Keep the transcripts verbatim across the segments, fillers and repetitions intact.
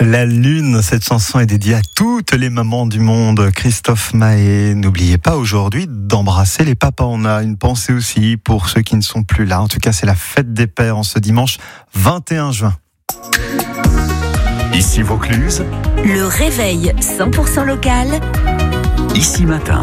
La Lune, cette chanson est dédiée à toutes les mamans du monde. Christophe Mahé, n'oubliez pas aujourd'hui d'embrasser les papas. On a une pensée aussi pour ceux qui ne sont plus là. En tout cas, c'est la fête des pères en ce dimanche vingt et un juin. Ici Vaucluse. Le réveil cent pour cent local. Ici Matin.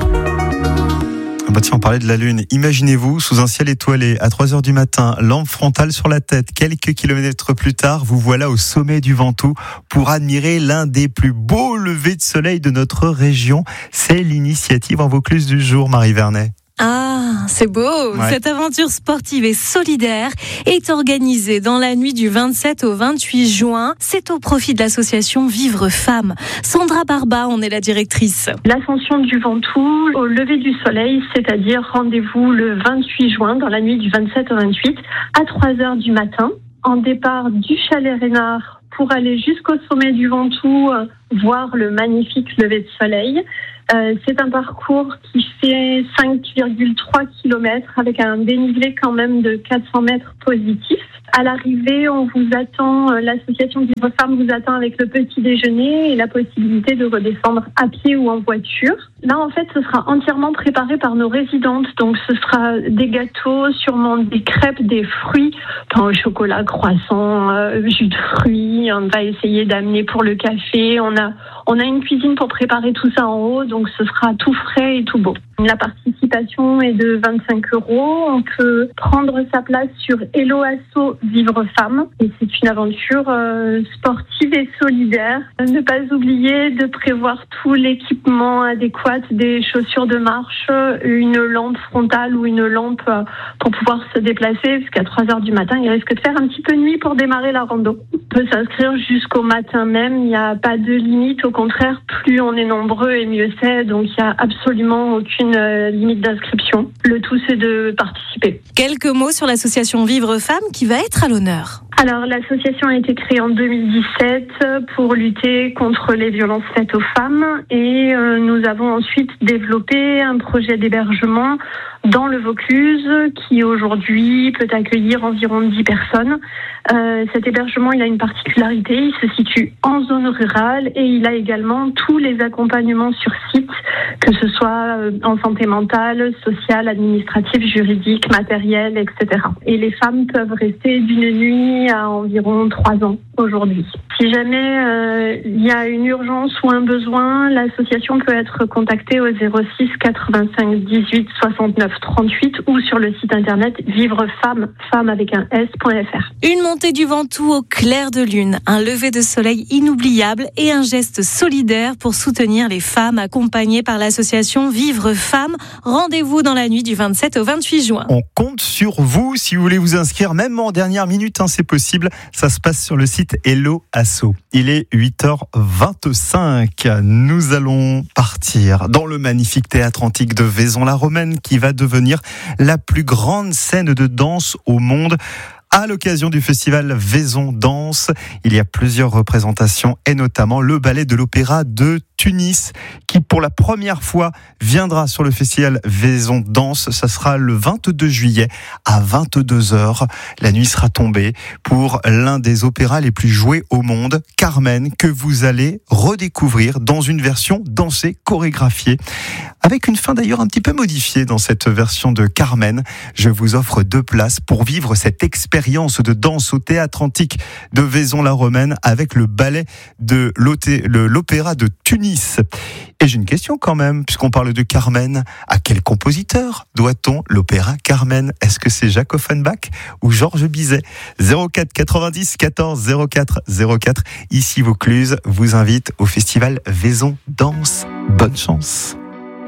Ah bah tiens, on parlait de la Lune. Imaginez-vous, sous un ciel étoilé, à trois heures du matin, lampe frontale sur la tête. Quelques kilomètres plus tard, vous voilà au sommet du Ventoux pour admirer l'un des plus beaux levers de soleil de notre région. C'est l'initiative en Vaucluse du jour, Marie Vernet. Ah, c'est beau. Ouais. Cette aventure sportive et solidaire est organisée dans la nuit du vingt-sept au vingt-huit juin. C'est au profit de l'association Vivre Femmes. Sandra Barba en est la directrice. L'ascension du Ventoux au lever du soleil, c'est-à-dire rendez-vous le vingt-huit juin dans la nuit du vingt-sept au vingt-huit à trois heures du matin, en départ du chalet Reynard pour aller jusqu'au sommet du Ventoux, euh, voir le magnifique lever de soleil. Euh, c'est un parcours qui fait cinq virgule trois kilomètres avec un dénivelé quand même de quatre cents mètres positifs. À l'arrivée, on vous attend, euh, l'association Vivre Femmes vous attend avec le petit déjeuner et la possibilité de redescendre à pied ou en voiture. Là, en fait, ce sera entièrement préparé par nos résidentes. Donc, ce sera des gâteaux, sûrement des crêpes, des fruits, pain au chocolat, croissants, euh, jus de fruits. On va essayer d'amener pour le café. On a, on a une cuisine pour préparer tout ça en haut. Donc, ce sera tout frais et tout beau. La participation est de vingt-cinq euros. On peut prendre sa place sur Hello Asso Vivre Femmes. Et c'est une aventure euh, sportive et solidaire. Ne pas oublier de prévoir tout l'équipement adéquat, des chaussures de marche, une lampe frontale ou une lampe pour pouvoir se déplacer, parce qu'à trois heures du matin, il risque de faire un petit peu nuit pour démarrer la rando. On peut s'inscrire jusqu'au matin même, il n'y a pas de limite, au contraire, plus on est nombreux et mieux c'est, donc il n'y a absolument aucune limite d'inscription. Le tout, c'est de participer. Quelques mots sur l'association Vivre Femmes qui va être à l'honneur. Alors, l'association a été créée en deux mille dix-sept pour lutter contre les violences faites aux femmes et euh, nous avons ensuite développé un projet d'hébergement dans le Vaucluse qui aujourd'hui peut accueillir environ dix personnes. Euh, cet hébergement, il a une particularité, il se situe en zone rurale et il a également tous les accompagnements sur site, que ce soit en santé mentale, sociale, administrative, juridique, matérielle, et cetera. Et les femmes peuvent rester d'une nuit à environ trois ans aujourd'hui. Si jamais euh, il y a une urgence ou un besoin, l'association peut être contactée au zéro six quatre-vingt-cinq dix-huit soixante-neuf trente-huit ou sur le site internet Vivre Femmes, femme avec un s.fr. Une montée du Ventoux au clair de lune, un lever de soleil inoubliable et un geste solidaire pour soutenir les femmes accompagnées par l'association Vivre Femmes. Rendez-vous dans la nuit du vingt-sept au vingt-huit juin. On compte sur vous si vous voulez vous inscrire, même en dernière minute, hein, c'est possible. Ça se passe sur le site Hello Asso. Il est huit heures vingt-cinq. Nous allons partir dans le magnifique théâtre antique de Vaison-la-Romaine qui va devenir la plus grande scène de danse au monde. À l'occasion du festival Vaison Danse, il y a plusieurs représentations et notamment le ballet de l'opéra de Tunis qui pour la première fois viendra sur le festival Vaison Danse. Ça sera le vingt-deux juillet à vingt-deux heures. La nuit sera tombée pour l'un des opéras les plus joués au monde, Carmen, que vous allez redécouvrir dans une version dansée, chorégraphiée, avec une fin d'ailleurs un petit peu modifiée dans cette version de Carmen. Je vous offre deux places pour vivre cette expérience de danse au théâtre antique de Vaison-la-Romaine avec le ballet de l'opéra de Tunis. Et j'ai une question quand même, puisqu'on parle de Carmen. À quel compositeur doit-on l'opéra Carmen ? Est-ce que c'est Jacques Offenbach ou Georges Bizet ? zéro quatre quatre-vingt-dix quatorze zéro quatre zéro quatre. Ici Vaucluse vous invite au festival Vaison Danse. Bonne chance.